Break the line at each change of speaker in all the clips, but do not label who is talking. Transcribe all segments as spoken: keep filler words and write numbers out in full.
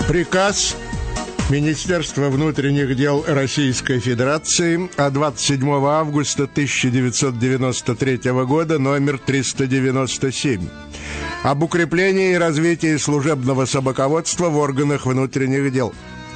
Приказ Министерства внутренних дел Российской Федерации от двадцать седьмого августа тысяча девятьсот девяносто третьего года номер триста девяносто семь об укреплении и развитии служебного собаководства в органах внутренних дел.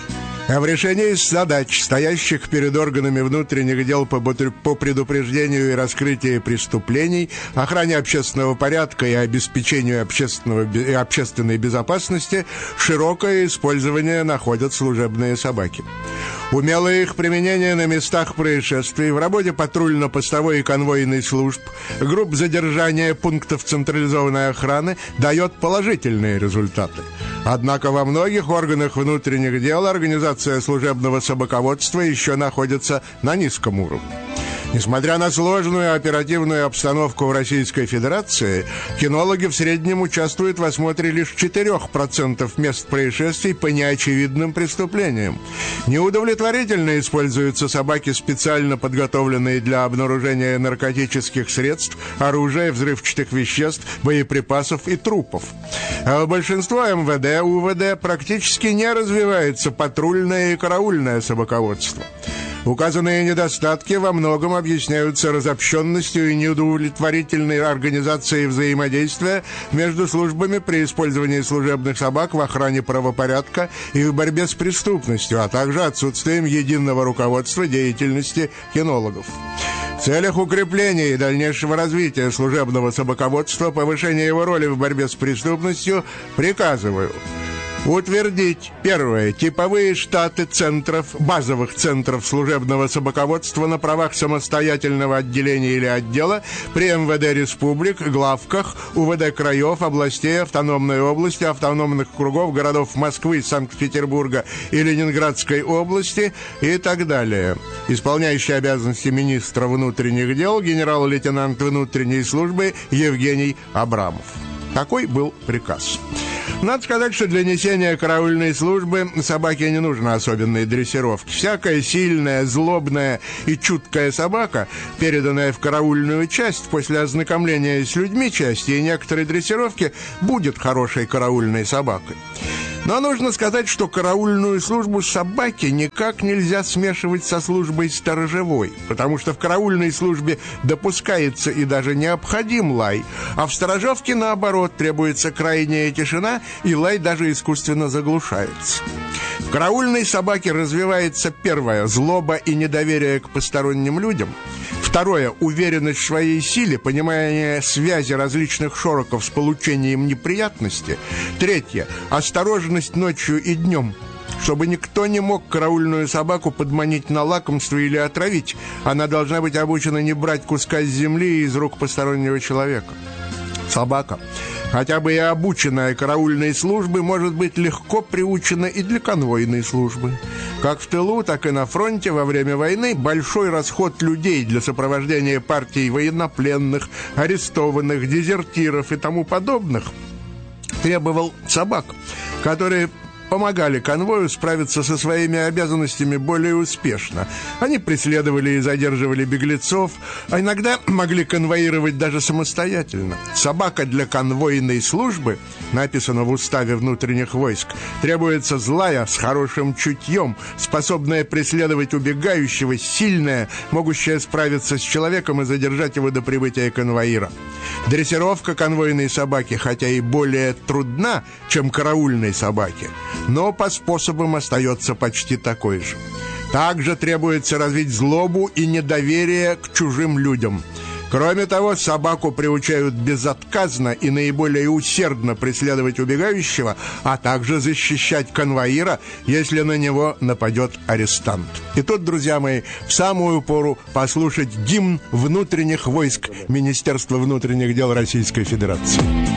В решении задач, стоящих перед органами внутренних дел по предупреждению и раскрытию преступлений, охране общественного порядка и обеспечению общественного, общественной безопасности, широкое использование находят служебные собаки. Умелое их применение на местах происшествий, в работе патрульно-постовой и конвойной служб, групп задержания, пунктов централизованной охраны дает положительные результаты. Однако во многих органах внутренних дел организация служебного собаководства еще находится на низком уровне. Несмотря на сложную оперативную обстановку в Российской Федерации, кинологи в среднем участвуют в осмотре лишь четырех процентов мест происшествий по неочевидным преступлениям. Неудовлетворительно используются собаки, специально подготовленные для обнаружения наркотических средств, оружия, взрывчатых веществ, боеприпасов и трупов. А у большинства эм вэ дэ, у вэ дэ практически не развивается патрульное и караульное собаководство. Указанные недостатки во многом объясняются разобщенностью и неудовлетворительной организацией взаимодействия между службами при использовании служебных собак в охране правопорядка и в борьбе с преступностью, а также отсутствием единого руководства деятельности кинологов. В целях укрепления и дальнейшего развития служебного собаководства, повышения его роли в борьбе с преступностью, приказываю утвердить, первое, типовые штаты центров, базовых центров служебного собаководства на правах самостоятельного отделения или отдела при эм вэ дэ республик, главках, у вэ дэ краев, областей, автономной области, автономных кругов, городов Москвы, Санкт-Петербурга и Ленинградской области и так далее. Исполняющий обязанности министра внутренних дел генерал-лейтенант внутренней службы Евгений Абрамов. Такой был приказ. Надо сказать, что для несения караульной службы собаке не нужно особенной дрессировки. Всякая сильная, злобная и чуткая собака, переданная в караульную часть после ознакомления с людьми части и некоторой дрессировки, будет хорошей караульной собакой. Но нужно сказать, что караульную службу собаки никак нельзя смешивать со службой сторожевой, потому что в караульной службе допускается и даже необходим лай, а в сторожевке, наоборот, требуется крайняя тишина, и лай даже искусственно заглушается. В караульной собаке развивается первое – злоба и недоверие к посторонним людям. Второе – уверенность в своей силе, понимание связи различных шороков с получением неприятности. Третье – осторожность ночью и днем, чтобы никто не мог караульную собаку подманить на лакомство или отравить. Она должна быть обучена не брать куска с земли из рук постороннего человека. Собака, хотя бы и обученная караульной службы, может быть легко приучена и для конвойной службы. Как в тылу, так и на фронте во время войны большой расход людей для сопровождения партий военнопленных, арестованных, дезертиров и тому подобных требовал собак, которые помогали конвою справиться со своими обязанностями более успешно. Они преследовали и задерживали беглецов, а иногда могли конвоировать даже самостоятельно. Собака для конвойной службы, написано в уставе внутренних войск, требуется злая, с хорошим чутьем, способная преследовать убегающего, сильная, могущая справиться с человеком и задержать его до прибытия конвоира. Дрессировка конвойной собаки, хотя и более трудна, чем караульной собаки, но по способам остается почти такой же. Также требуется развить злобу и недоверие к чужим людям. Кроме того, собаку приучают безотказно и наиболее усердно преследовать убегающего, а также защищать конвоира, если на него нападет арестант. И тут, друзья мои, в самую пору послушать гимн внутренних войск Министерства внутренних дел Российской Федерации.